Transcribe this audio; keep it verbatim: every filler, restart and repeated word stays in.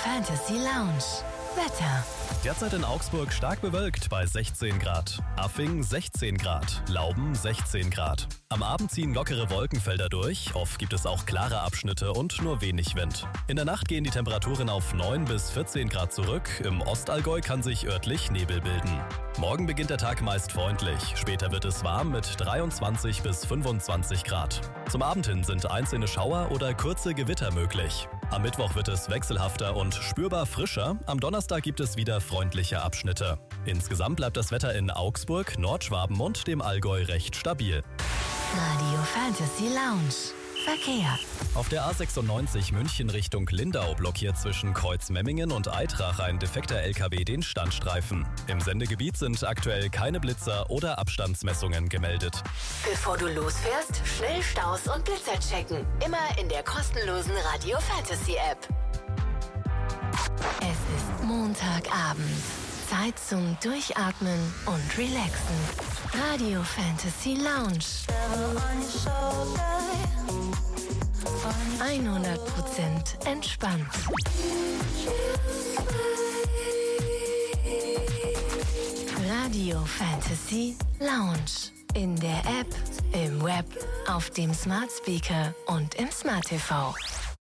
Fantasy Lounge. Wetter. Derzeit in Augsburg stark bewölkt bei sechzehn Grad. Affing sechzehn Grad. Lauben sechzehn Grad. Am Abend ziehen lockere Wolkenfelder durch. Oft gibt es auch klare Abschnitte und nur wenig Wind. In der Nacht gehen die Temperaturen auf neun bis vierzehn Grad zurück. Im Ostallgäu kann sich örtlich Nebel bilden. Morgen beginnt der Tag meist freundlich. Später wird es warm mit dreiundzwanzig bis fünfundzwanzig Grad. Zum Abend hin sind einzelne Schauer oder kurze Gewitter möglich. Am Mittwoch wird es wechselhafter und spürbar frischer. Am Donnerstag gibt es wieder freundliche Abschnitte. Insgesamt bleibt das Wetter in Augsburg, Nordschwaben und dem Allgäu recht stabil. Radio Fantasy Lounge. Verkehr. Auf der A sechsundneunzig München Richtung Lindau blockiert zwischen Kreuzmemmingen und Eitrach ein defekter L K W den Standstreifen. Im Sendegebiet sind aktuell keine Blitzer oder Abstandsmessungen gemeldet. Bevor du losfährst, schnell Staus und Blitzer checken. Immer in der kostenlosen Radio Fantasy App. Es ist Montagabend. Zeit zum Durchatmen und Relaxen. Radio Fantasy Lounge. hundert Prozent entspannt. Radio Fantasy Lounge. In der App, im Web, auf dem Smart Speaker und im Smart T V.